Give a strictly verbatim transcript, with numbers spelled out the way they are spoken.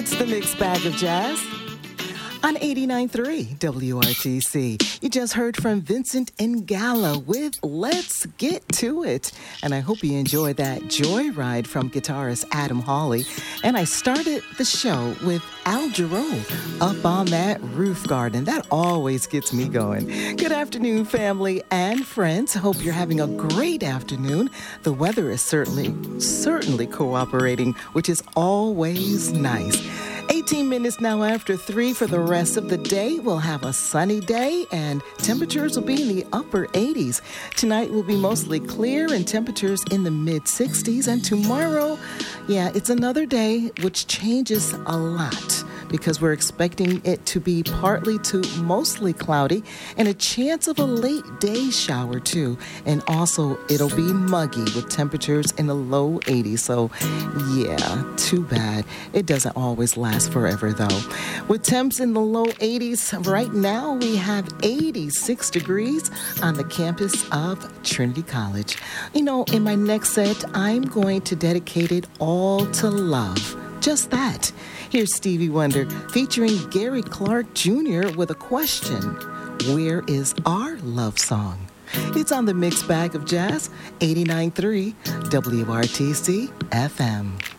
It's the Mixed Bag of Jazz on eighty-nine point three W R T C. You just heard from Vincent Ingala with Let's Get To It. And I hope you enjoyed that Joyride from guitarist Adam Hawley. And I started the show with Al Jarreau, Up on That Roof Garden. That always gets me going. Good afternoon, family and friends. Hope you're having a great afternoon. The weather is certainly, certainly cooperating, which is always nice. eighteen minutes now after three for the rest of the day. We'll have a sunny day and temperatures will be in the upper eighties. Tonight will be mostly clear and temperatures in the mid sixties. And tomorrow, yeah, it's another day which changes a lot because we're expecting it to be partly to mostly cloudy and a chance of a late day shower too. And also it'll be muggy with temperatures in the low eighties. So yeah, too bad. It doesn't always last forever though. With temps in the low eighties, right now we have eighty-six degrees on the campus of Trinity College. You know, in my next set, I'm going to dedicate it all to love. Just that. Here's Stevie Wonder featuring Gary Clark Junior with a question. Where is our love song? It's on the Mixed Bag of Jazz, eighty-nine point three W R T C F M.